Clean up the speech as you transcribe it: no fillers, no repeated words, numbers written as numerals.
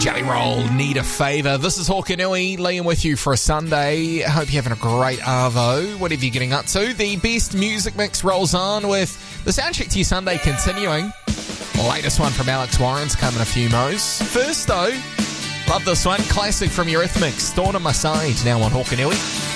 Jelly Roll, Need a Favour. This is Hawkanui, Liam with you for a Sunday. Hope you're having a great arvo, whatever you're getting up to. The best music mix rolls on with the Soundcheck to your Sunday continuing. The latest one from Alex Warren's coming a few mo's. First though, love this one, classic from Eurythmics, Thorn on My Side, now on Hawkanui.